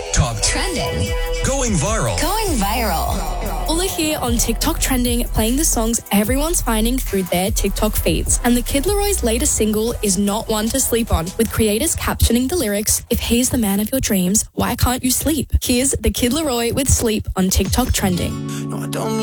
TikTok Trending. going viral. Going viral. All are here on TikTok Trending, playing the songs everyone's finding through their TikTok feeds. And the Kid Leroy's latest single is not one to sleep on, with creators captioning the lyrics, "If he's the man of your dreams, why can't you sleep?" Here's the Kid Leroy with Sleep on TikTok Trending. No, I don't